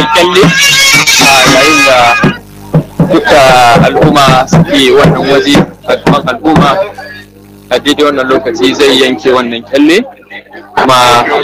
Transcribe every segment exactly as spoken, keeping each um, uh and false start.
kyalle a yayin da duka al'umma suke wannan waje a gaban al'umma a daidai wannan lokaci zai yanke wannan kyalle kuma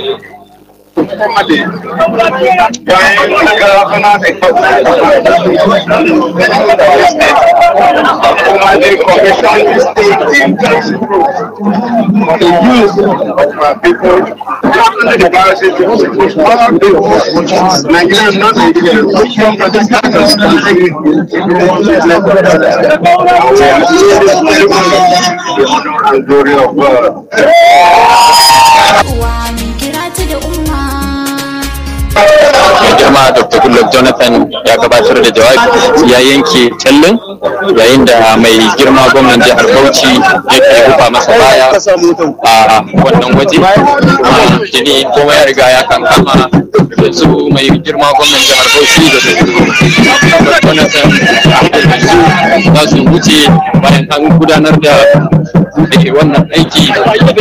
girma Doctor Goodluck Jonathan ya gabatar da jawabi ya yanke kyallin yayin da mai girma gwamnan jihar Bauchi yake rufa masa baya a wannan waje jini kuma ya riga ya kankama yanzu mai girma gwamnan jihar Bauchi da Doctor Jonathan yanzu za su wuce bayan an gudanar da wannan aiki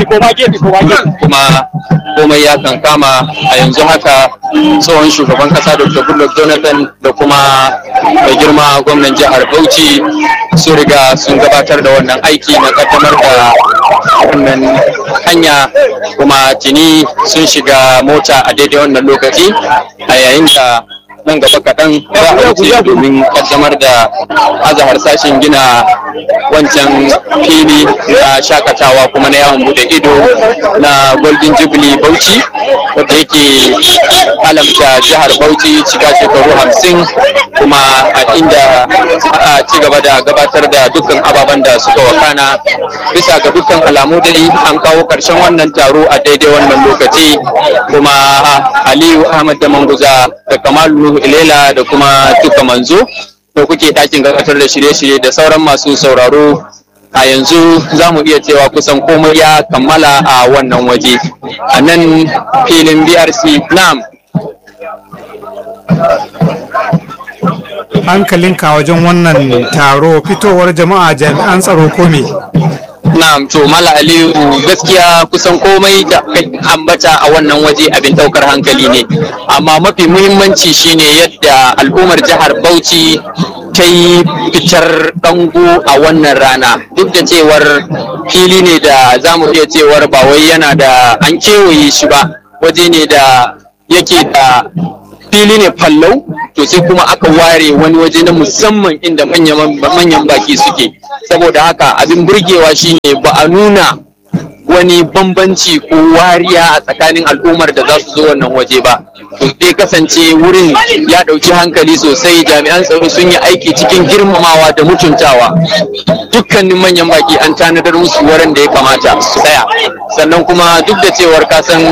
kuma komai ya kankama a yanzu haka tsohon shugaban kasa Doctor Goodluck Jonathan da kuma mai girma gwamnan jihar Bauchi su riga sun gabatar da wannan aiki na kaddamar da wannan hanya kuma tuni sun shiga mota a daidai wannan lokaci a yayin da nan gaba kaɗan za a wuce domin kaddamar da azahar sashen gina wancan fili na shakatawa kuma na yawon bude ido na Golden Jubilee Bauchi wadda yake alamta jihar Bauchi cika shekaru hamsin kuma a inda a ci gaba da gabatar da dukkan ababen da suka wakana bisa ga dukkan alamu dai an kawo ƙarshen wannan taro a daidai wannan lokaci kuma Aliyu Ahmad da Manguza da Kamalu Ilela da kuma duka manzo da kuke ɗakin gabatar da shirye-shirye da sauran masu sauraro a yanzu za mu iya cewa kusan komai ya kammala a wannan waje a nan filin B R C nam hankalinka wajen wannan taro fitowar jama'a jami'an tsaro ko me? Na'am to Mala Aliyu gaskiya kusan komai da ambata a wannan waje abin daukar hankali ne amma mafi muhimmanci shine yadda al'ummar jihar Bauchi ta yi fitar dango a wannan rana duk da cewar fili ne da za mu iya cewar ba wai yana da an kewaye shi ba waje ne da yake da fili ne fallau to sai kuma aka ware wani waje na musamman inda manyan baki suke saboda haka abin burgewa shine ba a nuna wani bambanci ko wariya a tsakanin al'ummar da za su zo wannan waje ba to zai kasance wurin ya ɗauki hankali sosai jami'an tsaro sun yi aiki cikin girmamawa da mutuntawa dukkanin manyan baki an tanadar musu wurin da ya kamata su tsaya sannan kuma duk da cewar kasan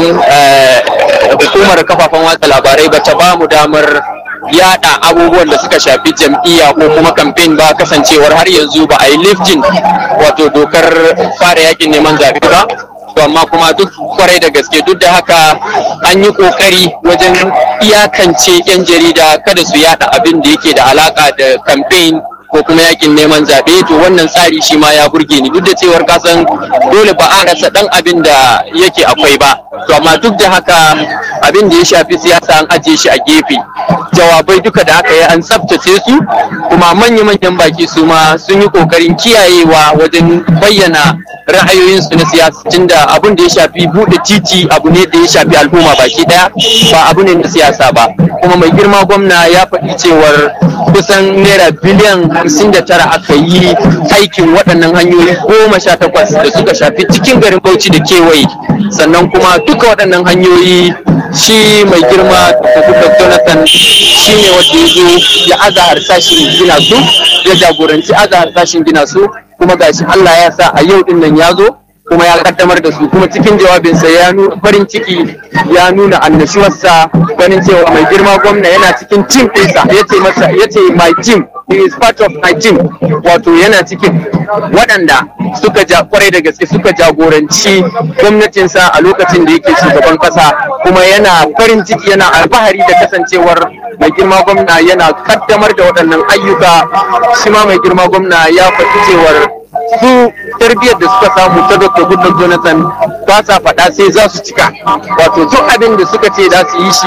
hukumar kafafen watsa labarai ba ta ba mu damar yada abubuwan da suka shafi jam'iyya ko kuma kamfen ba kasancewar har yanzu ba a yi lifting wato dokar fara yakin neman zaɓe ba to amma kuma duk kwarai da gaske duk da haka an yi kokari wajen iyakance yan jarida kada su yada abin da yake da alaka da kamfen ko kuma yakin neman zaɓe to wannan tsari shi ma ya burge ni duk da cewar kasan dole ba a rasa dan abin da yake akwai ba to amma duk da haka abin da ya shafi siyasa an ajiye shi a gefe jawabai duka da aka yi an tsaftace su kuma manya-manyan baki su ma sun yi kokarin kiyayewa wajen bayyana ra'ayoyinsu na siyasa tunda abin da ya shafi buɗe titi abu ne da ya shafi al'umma baki ɗaya ba abu ne na siyasa ba kuma mai girma gwamna ya faɗi cewar kusan naira biliyan hamsin da tara aka yi aikin waɗannan hanyoyi goma sha takwas da suka shafi cikin garin Bauchi da kewaye sannan kuma duka waɗannan hanyoyi shi mai girma da Goodluck Jonathan shi ne wanda ya zo ya aza harsashin gina su ya jagoranci aza harsashin gina su kuma gashi Allah ya sa a yau din nan ya zo kuma ya kaddamar da su kuma cikin jawabinsa ya nuna farin ciki ya nuna annashuwarsa ganin cewa mai girma gwamna yana cikin team ɗinsa ya ce masa ya ce my team he is part of my team wato yana cikin waɗanda suka ja kwarai da gaske suka jagoranci gwamnatinsa a lokacin da yake shugaban kasa kuma yana farin ciki yana alfahari da kasancewar mai girma gwamna yana kaddamar da waɗannan ayyuka shi ma mai girma gwamna ya faɗi cewar su tarbiyyar da suka samu ta Doctor Goodluck Jonathan ba sa faɗa sai za su cika wato duk abin da suka ce za su yi shi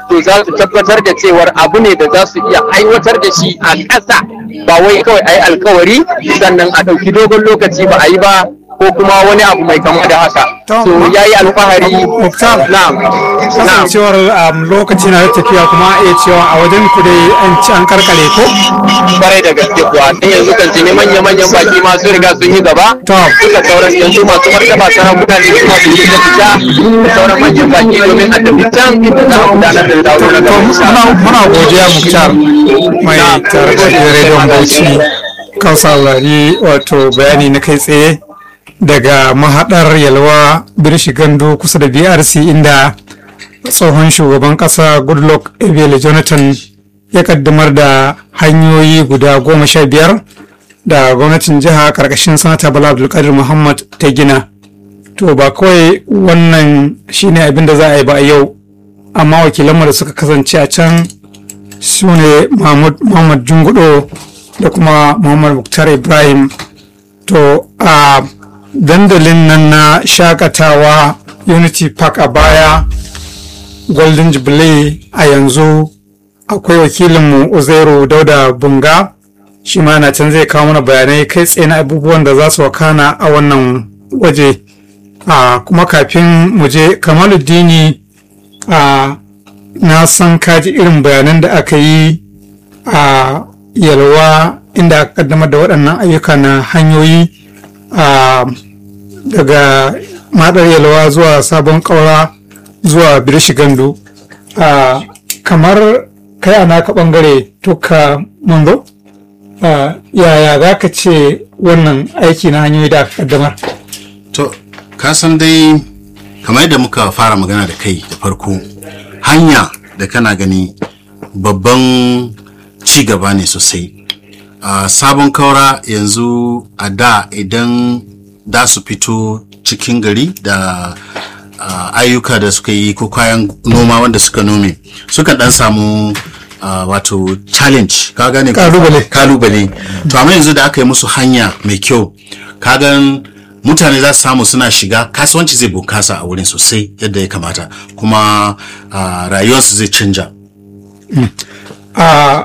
to za su tabbatar da cewar abu ne da za su iya aiwatar da shi a ƙasa, ba wai kawai a yi alkawari sannan a ɗauki dogon lokaci ba a yi ba ko kuma wani abu mai kama da haka. So ya yi alfahari. Muktar, na'am kasancewar um, lokaci na tafiya kuma iya cewa a wajen ku dai an ci an karkare ko? Kwarai da gaske kuwa, sai yanzu kan tuni manya-manyan baki masu riga sun yi gaba. Suka sauran yanzu masu martaba sarakuna ne kuma su yi da fita da sauran manyan baki domin a tafi can inda za a gudanar da taro na gaba. Muna godiya Muktar mai tare da rediyon Bauchi kan saurari wato bayani na kai tsaye daga mahaɗar Yalwa Birshi Gandu kusa da B R C inda tsohon shugaban ƙasa Goodluck Ebele Jonathan ya kaddamar da hanyoyi guda goma sha biyar da gwamnatin jiha ƙarƙashin sanata Bala Abdulkadir Muhammad ta gina. To ba kawai wannan shine abin da za a yi ba a yau, amma wakilanmu da suka kasance a can su ne Muhammad Jungudo da kuma Muhammad Muktar Ibrahim. To a dandalin nan na shakatawa Unity Park a baya, Golden Jubilee a yanzu, akwai wakilinmu Uzairu Dauda Bunga, shi ma na can zai kawo mana bayanai kai tsaye na abubuwan da za su wakana a wannan waje. A kuma kafin mu je Kamaluddini, a na san kaji irin bayanan da aka yi a Yalwa inda aka kaddamar da waɗannan ayyuka na hanyoyi a daga Maɗar Yalwa zuwa Sabon Ƙaura zuwa Birshi Gandu. a kamar kai a naka ɓangare tuka manzo, yaya za ka ce wannan aiki na hanyoyi da aka kaddamar? To ka san dai kamar yadda muka fara magana da kai da farko, hanya da kana gani babban ci gaba ne sosai. Uh, Sabon Kaura yanzu a da idan da su fito cikin gari da uh, ayyuka da suka yi ko kayan noma wanda suka nome, suka dan samu uh, wato challenge, ka gane, kalubale kalubale to amma yanzu da aka yi musu hanya mai kyau, ka gan mutane za su samu suna shiga, kasuwanci zai bunkasa a wurin sosai yadda ya kamata, kuma uh, rayuwarsu zai canja. mm. uh,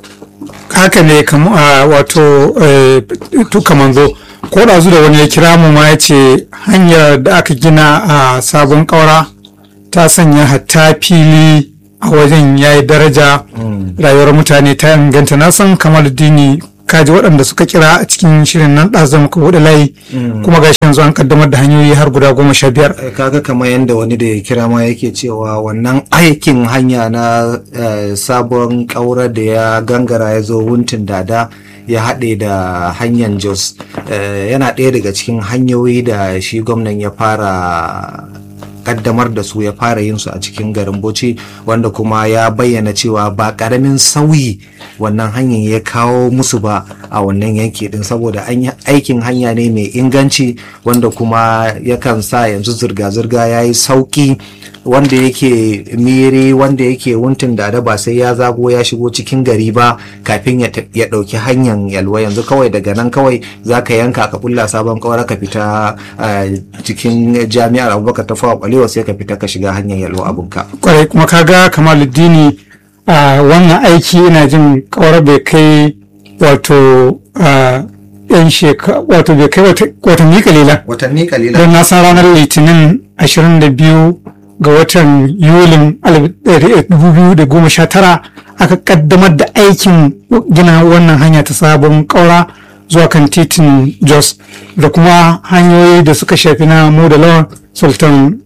haka ne kam, uh, wato uh, tuka manzo ko da zu da wani ya kira mu ma ya ce hanyar da aka gina a Sabon Ƙaura ta sanya hatta fili a wajen ya yi daraja, mm. rayuwar mutane ta inganta. Na san Kamaluddini kaji waɗanda suka kira a cikin shirin nan ɗazan muka buɗe layi, mm. kuma gashi yanzu an kaddamar da hanyoyi har guda goma sha biyar. Kaga kamar yadda wani da ya kira ma yake cewa wannan aikin hanya na uh, Sabon Ƙaura da ya gangara ya zo Wuntin Dada ya haɗe da hanyar Jos, uh, yana ɗaya daga cikin hanyoyi da shi gwamnan ya fara kaddamar da su, ya fara yin su a cikin garin Bauchi, wanda kuma ya bayyana cewa ba karamin sauyi wannan hanyar ya kawo musu ba a wannan yanki din, saboda an yi aikin hanya ne mai inganci wanda kuma yakan sa yanzu zirga-zirga ya yi sauki, wanda yake miri, wanda yake Wuntin Dada ba sai ya zago ya shigo cikin gari ba kafin ya ɗauki hanyar Yalwa. Yanzu kawai daga nan kawai za ka yanka ka bulla Sabon Ƙaura ka fita cikin jami'ar Abubakar Tafawa Balewa sai ka fita ka shiga hanyar Yalwa abunka. Kwarai, kuma kaga Kamaluddini a wannan aiki ina jin Ƙaura bai kai wato yan shekara, wato bai kai watanni kalila. Watanni kalila. Don na san ranar Litinin ashirin da biyu ga watan Yulin dubu biyu da goma sha tara aka kaddamar da aikin gina wannan hanya ta Sabon Ƙaura zuwa kan titin Jos, da kuma hanyoyi da suka shafi na Modalawan Sultan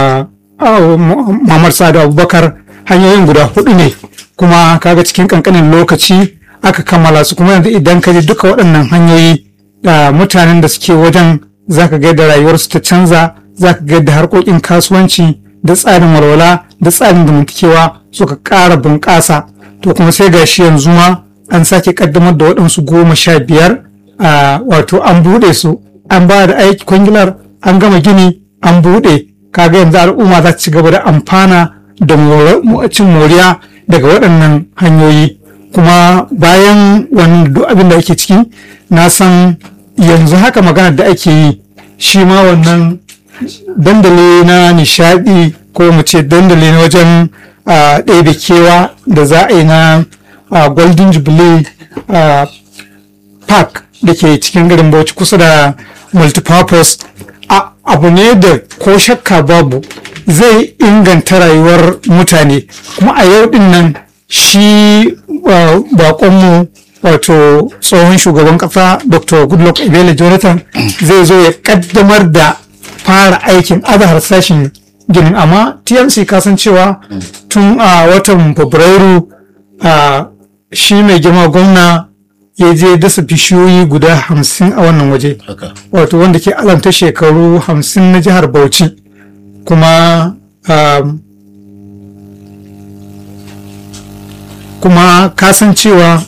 Muhammad Sa'adu Abubakar. Hanyoyin guda hudu ne, kuma kaga cikin kankanin lokaci aka kammala su. Kuma yanzu idan ka ji duka waɗannan hanyoyi da mutanen da suke wajen, zaka ga yadda rayuwarsu ta canza, zaka ga yadda harkokin kasuwanci da tsarin walwala da tsarin zamantakewa suka ƙara bunƙasa. To kuma sai gashi yanzu ma an sake kaddamar da waɗansu goma sha biyar, wato an buɗe su, an ba da aiki kwangilar, an gama gini, an buɗe. Kaga yanzu al'umma za ta ci gaba da amfana da cin moriya daga waɗannan hanyoyi. Kuma bayan wannan duk abin da ake ciki, na san yanzu haka maganar da ake yi, shi ma wannan dandali na nishadi ko mu ce dandali na wajen ɗebe kewa da za a yi na golden jubilee park da ke cikin garin Bauchi kusa da multipurpose abu ne da ko shakka babu zai inganta rayuwar mutane. Kuma a yau din nan shi bakonmu wato tsohon shugaban kasa Dr. Goodluck Ebele Jonathan zai zo ya kaddamar da fara aikin azahar sashin ginin. amma T M C kasancewa tun a watan Fabrairu shi mai girma gwamna ya je dasa bishiyoyi guda hamsin a wannan waje, wato wanda ke alamta shekaru hamsin na jihar Bauchi. kuma um, kuma kasancewa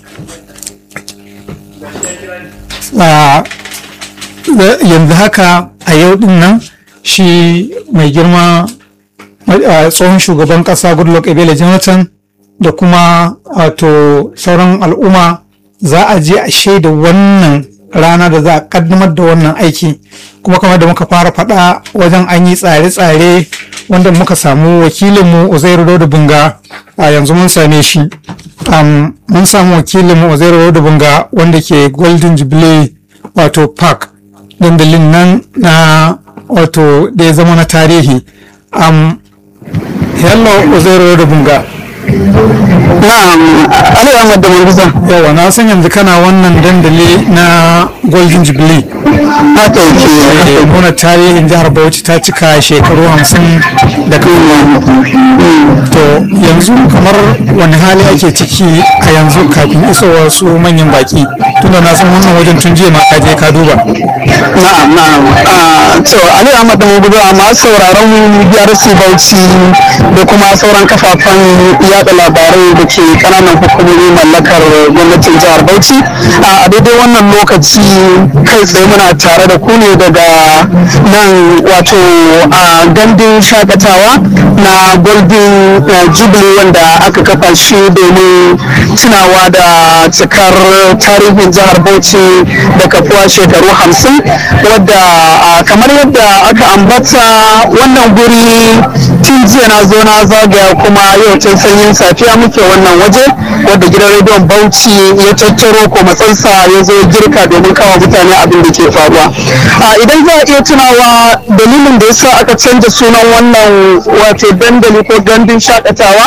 uh, yanzu haka a yau din nan shi mai girma uh, tsohon shugaban kasa Goodluck Ebele Jonathan da kuma wato sauran al'umma za a je a shaida wannan rana da za a kaddamar da wannan aiki. kuma kamar da muka fara faɗa wajen an yi tsare-tsare wanda muka samu wakilinmu Uzairu Dauda Bunga a yanzu mun same shi. um, mun samu wakilinmu Uzairu Dauda Bunga wanda ke Golden Jubilee wato park, dandalin nan na wato da ya zama na tarihi. um, hello Uzairu Dauda Bunga. Na'am, Ali Ahmad da Manguza. Yawa, na san yanzu kana wannan dandali na Golden Jubilee. Haka yake. Nuna tarihin jihar Bauchi ta cika shekaru hamsin da kawo. To yanzu kamar wani hali ake ciki a yanzu kafin isowar su manyan baki, tunda na san wannan wajen tun jiya ma ka je ka duba. Na'am, na'am. To Ali Ahmad da Manguza, amma sauraron B R C Bauchi da kuma sauran kafafen yaɗa labarai da ke kananan hukumomi mallakar gwamnatin jihar Bauchi a daidai wannan lokaci kai tsaye muna tare da ku ne daga nan wato a gandun shakatawa na Golden Jubilee wanda aka kafa shi domin tunawa da cikar tarihin jihar Bauchi da kafuwa shekaru hamsin, wadda kamar yadda aka ambata wannan guri tun jiya na zo na zagaya kuma yau tun sanyin safiya muke wannan waje wadda gidan rediyon Bauchi ya tattaro ko matsansa ya zo girka domin kawo mutane abin da ke faruwa. Idan za a iya tunawa dalilin da yasa aka canza sunan wannan wato dandali ko gandun shakatawa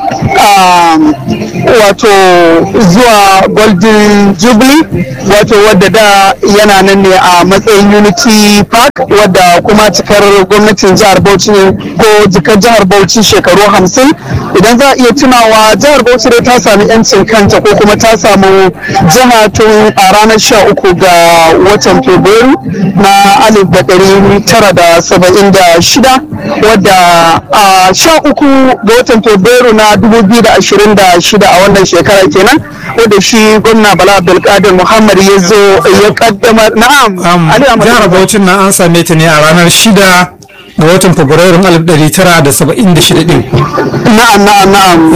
wato zuwa Golden Jubilee, wato wadda da yana nan ne a matsayin Unity Park, wadda kuma cikar gwamnatin jihar Bauchi ne ko jikar jihar Bauchi shekaru hamsin. Idan za a iya tunawa jihar Bauchi dai ta sami yancin kanta ko kuma ta samu jiha tun a ranar sha uku ga watan Fabrairu na alif da ɗari tara da saba'in da shida, wadda a sha uku ga watan Fabrairu na dubu biyu da ashirin da shida a wannan shekara kenan, wadda shi gwamna Bala Abdulkadir Muhammad ya zo ya kaddamar. Na'am, jihar Bauchi na an same ta ne a ranar shida ga watan Fabrairun alif ɗari tara da saba'in da shida din. Na'am, na'am, na'am.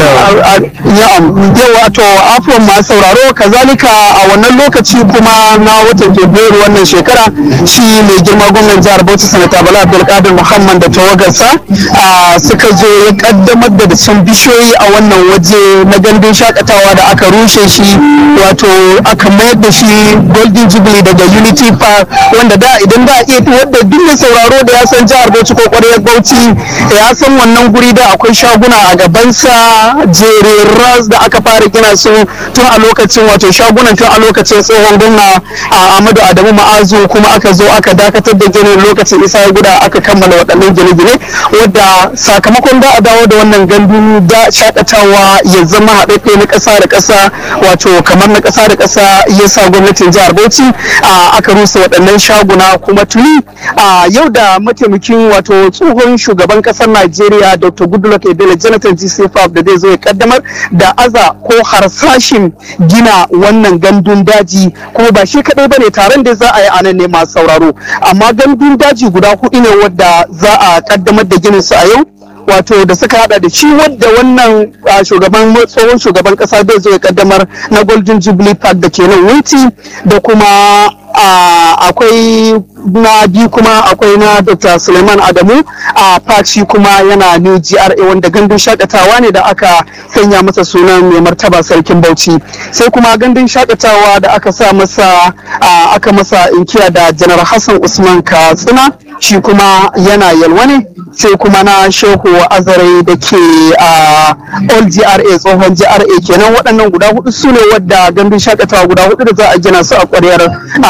Na'am. Yau wato afwan ma sauraro, kazalika a wannan lokaci kuma na watan Fabrairu wannan shekara shi mai girma gwamnan jihar Bauchi sanata Bala Abdulkadir Muhammad da tawagarsa suka zo ya kaddamar da dashen bishiyoyi a wannan waje na gandun shakatawa da aka rushe shi, wato aka mayar da shi Golden Jubilee daga Unity Park, wanda da idan da iya wadda duk mai sauraro da ya san jihar Bauchi ko ƙwaryar Bauchi ya san wannan guri da akwai shaguna a gabansa jereras da aka fara gina su tun a lokacin wato shagunan tun a lokacin tsohon gwamna Ahmadu Adamu Ma'azu, kuma aka zo aka dakatar da ginin lokacin Isa ya guda aka kammala waɗannan gine-gine, wadda sakamakon da a dawo da wannan gandu da shakatawa ya zama haɗaɗɗe na ƙasa da ƙasa, wato kamar na ƙasa da ƙasa ya sa gwamnatin jihar Bauchi aka rusa waɗannan shaguna. Kuma tuni yau da mataimakin wato tsohon shugaban ƙasar Najeriya Doctor Goodluck Ebele Jonathan G C F A B da zai zo ya kaddamar da aza ko harsashin gina wannan gandun daji, kuma ba shi kadai bane, taron da za a yi a nan ne masu sauraro, amma gandun daji guda hudu ne wadda za a kaddamar da ginin su a yau, wato da suka hada da shi wadda wannan shugaban tsohon shugaban kasa zai zo ya kaddamar na Golden Jubilee Park da ke nan Wunti, da kuma akwai na biyu kuma akwai na Dr. Suleiman Adamu a park, shi kuma yana New G R A wanda gandun shakatawa ne da aka sanya masa sunan mai martaba sarkin Bauchi. Sai kuma gandun shakatawa da aka sa masa aka masa inkiya da Janar Hassan Usman Katsina, shi kuma yana Yalwa ne. Sai kuma na Shehu Azare da ke a Old G R A, tsohon G R A kenan. Waɗannan guda hudu su ne wadda gandun shakatawa guda hudu da za a gina su a ƙwaryar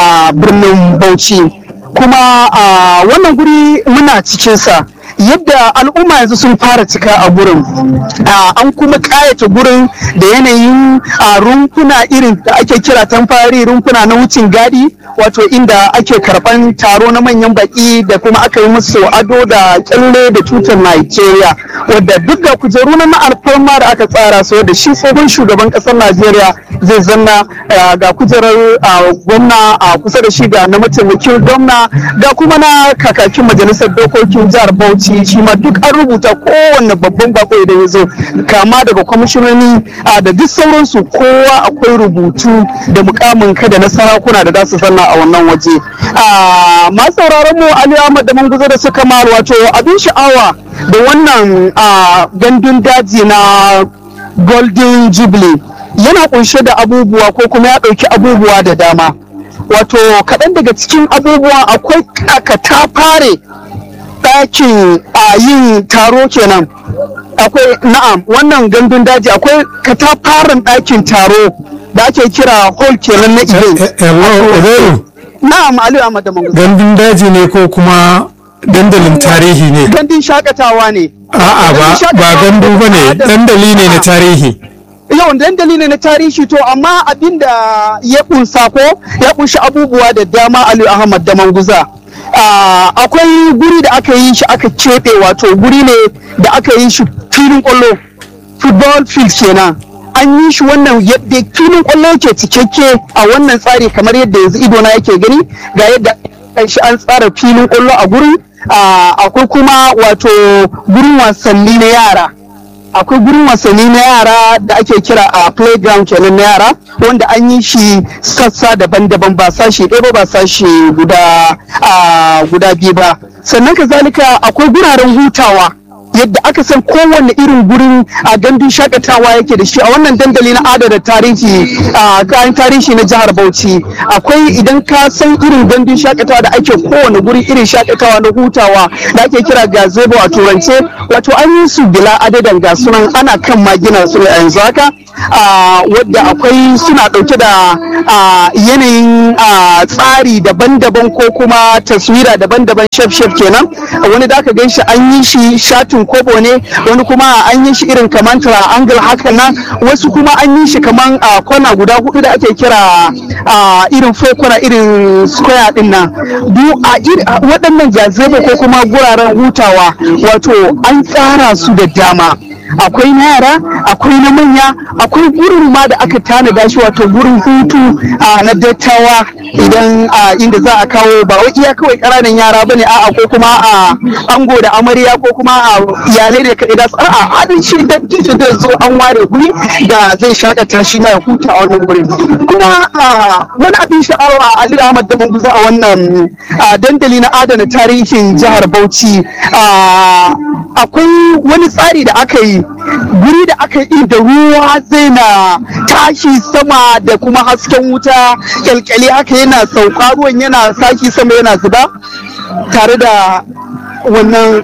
birnin Bauchi. Kuma a wannan guri muna cikinsa, yadda al'umma yanzu sun fara cika a gurin, an kuma kayata gurin da yanayin rumfuna irin da ake kira tamfari, rumfuna na wucin gadi, wato inda ake karban taro na manyan baki da kuma aka yi musu ado da kyalle da tutar Nigeria, wadda duk da kujeru na alfarma da aka tsara su da shi tsohon shugaban kasar Najeriya zai zanna, ga kujerar gwamna a kusa da shi, ga na mataimakin gwamna, ga kuma na kakakin majalisar dokokin jihar Bauchi, shi ma duk an rubuta kowanne babban bako idan ya zo, kama daga kwamishinoni da duk sauransu, kowa akwai rubutu da mukamin ka da na sarakuna da za su zanna a wannan waje. Masu sauraron mu Ali Ahmad da Manguzo da suka mal, wato abin sha'awa da wannan gandun daji na Golden Jubilee yana kunshe da abubuwa ko kuma ya ɗauki abubuwa da dama. Wato kaɗan daga cikin abubuwa akwai katafare ɗakin a yin taro kenan, akwai na'am wannan gandun daji akwai katafaren ɗakin taro da ake kira hall kenan na event. Na'am Ali Ahmad da Manguzo. Gandun daji ne ko kuma dandalin tarihi ne? Gandun shakatawa ne. A'a ba ba gandu bane, dandali ne na tarihi. Yau dandali ne na tarihi, to amma abinda ya kunsa ko ya kunshi abubuwa da dama Ali Ahmad da Manguza. Uh, akwai guri da aka yi shi aka keɓe, wato guri ne da aka yi shi filin kwallo, football field kenan. An yi shi wannan yadda filin kwallo yake cikakke a wannan tsari kamar yadda yanzu idona yake gani, ga yadda shi an tsara filin kwallo a gurin. Uh, akwai kuma wato gurin wasanni na yara, akwai gurin wasanni na yara da ake kira a playground kenan na yara, wanda an yi shi sassa daban-daban, ba sashi ɗaya ba ba sashi guda guda biyu ba. Sannan kazalika akwai guraren hutawa yadda aka san kowanne irin gurin a gandun shakatawa yake da shi a wannan dandali na adana tarihi a kayan tarihi na jihar Bauchi. Akwai, idan ka san irin gandun shakatawa da ake kowane guri irin shakatawa na hutawa da ake kira gazebo a turance, wato an yi su bila adadan, ga sunan ana kan magina su a yanzu haka, wadda akwai suna dauke da yanayin tsari daban-daban ko kuma taswira daban-daban, shef-shef kenan. Wani da aka gan shi an yi shi shatin kobo ne, wani kuma an yi shi irin kaman triangle haka nan, wasu kuma an yi shi kaman a kwana guda hudu da ake kira irin fokuna irin square din nan. Duk a waɗannan jazebe ko kuma guraren hutawa, wato an tsara su da dama. Akwai na yara, akwai na manya, akwai gurin ma da aka tanada shi wato gurin hutu na dattawa, idan inda za a kawo ba wai iya kawai ƙananan yara bane, a'a ko kuma a ango da amarya ko kuma a iyalai da kaɗai da su, a'a hadin shi da titi da zo an ware guri da zai shakata shi na huta a wannan gurin. Kuma wani abin sha'awa Ali Ahmad da Manguzo a wannan dandali na adana tarihin jihar Bauchi, akwai wani tsari da aka yi, guri da aka yi da ruwa zai na tashi sama da kuma hasken wuta kyalkyali haka yana sauka, ruwan yana saki sama yana zuba tare da wannan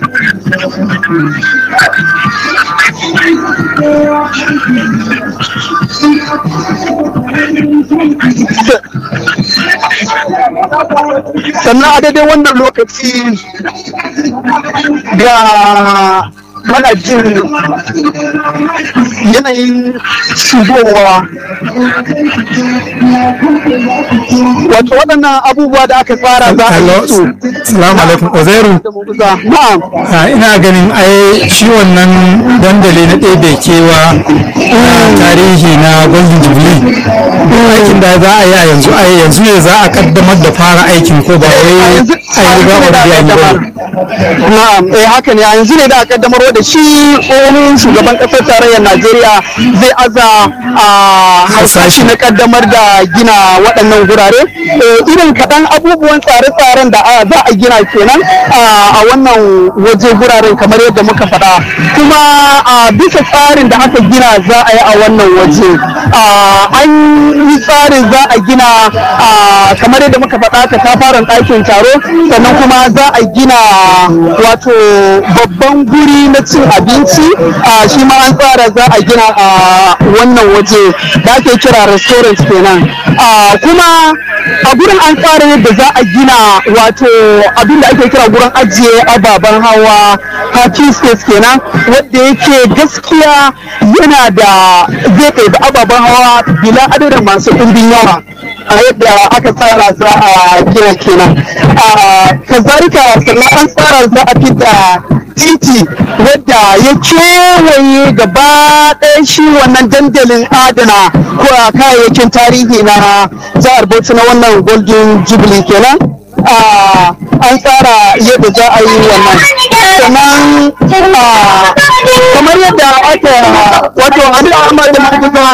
sannan a daidai wannan lokaci ga mana jin yanayin shigowa, wato waɗannan abubuwa da aka tsara za a yi su. Salamu alaikum Uzairu. Ina ganin ai shi wannan dandali na ɗebe kewa na tarihi na Golden Jubilee, aikin da za a yi a yanzu a yanzu ne za a kaddamar da fara aikin ko ba wai a yi riga ba da Na'am, eh haka ne, a yanzu ne da aka kaddamar da shi tsohon shugaban kasar tarayyar Najeriya zai aza a harsashi na kaddamar da gina waɗannan gurare. Irin kaɗan abubuwan tsare-tsaren da za a gina kenan a wannan waje guraren kamar yadda muka faɗa. Kuma a bisa tsarin da aka gina za a yi a wannan waje. An yi tsarin za a gina kamar yadda muka faɗa ka tafaran ɗakin taro, sannan kuma za a gina wato babban guri na cin abinci shi ma an tsara za a gina a wannan waje da ake kira restaurant kenan. Kuma a gurin an tsara yadda za a gina wato abin da ake kira gurin ajiye ababen hawa parking space kenan, wadda yake gaskiya yana da zai ɗaiɗi ababen hawa bila adadin masu ɗumbin yawa a yadda aka tsara za a gina kenan. Kazalika sannan an tsara za a fita titi wadda ya kewaye gaba ɗaya shi wannan dandalin adana ko kayayyakin tarihi na jihar Bauchi na wannan Golden Jubilee kenan. An tsara yadda za a yi wannan, sannan kamar yadda aka wato abin amma da mabuta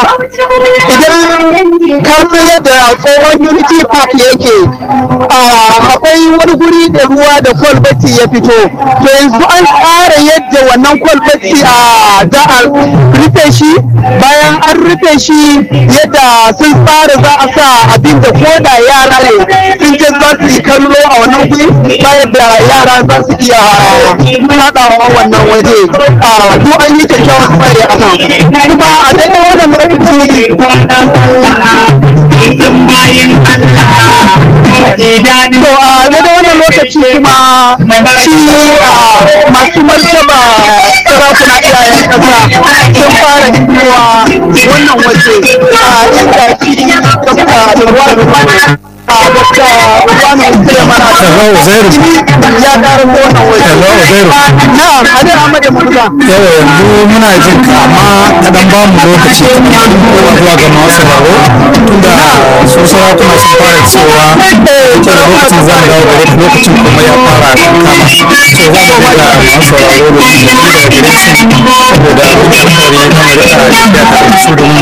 idan kamar yadda tsohon Unity Park yake akwai wani guri da ruwa da kwalbati ya fito, to yanzu an tsara yadda wannan kwalbati a za a rufe shi, bayan an rufe shi yadda sun tsara za a sa abin da koda yara ne sun je za su yi kallo a wannan guri bayan da yara za su iya haɗawa wannan waje. Duk an yi kyakkyawan tsari a nan, kuma a daidai wannan lokaci to a daidai wannan lokaci kuma shi masu martaba sarakuna iyayen ƙasa sun fara fitowa wannan waje inda shi kasa da ruwa da Dokta Ubanu Suleiman ya ƙara wannan waje. Na'am, Adil Ahmad Musa. Yawa yanzu muna jin ka amma kaɗan ba mu lokaci zuwa ga masu sauraro tunda su sarakuna sun fara cewa ita da lokacin zan dawo da lokacin kuma ya fara kama. So za mu ga masu sauraro da su da gare su saboda alƙawari na mai da da su domin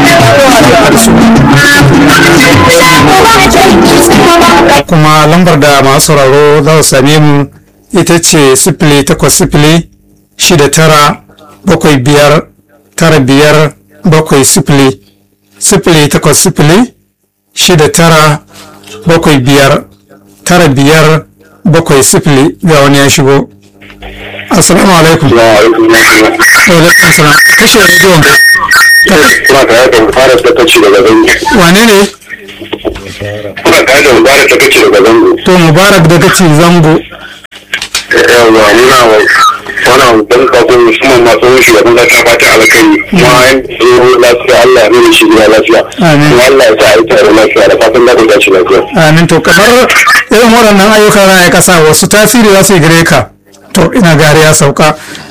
kuma lambar da masu sauraro za su same mu ita ce sifili takwas sifili shida tara bakwai biyar tara biyar bakwai sifili sifili takwas sifili shida tara bakwai biyar tara biyar bakwai sifili ga wani ya shigo. Assalamu alaikum. Alaikum salam. Kashe rediyon ka. Kuna tare da Mubarak ta kace daga Zango. Wane ne? Kuna tare da Mubarak ta kace daga Zango. To Mubarak da kace Zango. Yawwa muna wannan dan kafin musamman masu shugaban da ta fata alkai kuma yan tsoro lafiya Allah ya nuna shi gida lafiya. Kuma Allah ya sa a yi tare lafiya da fatan da ku dace lafiya. Amin. To kamar irin waɗannan ayyuka na ya kasa wasu tasiri za su yi gare ka. To ina gari ya sauka.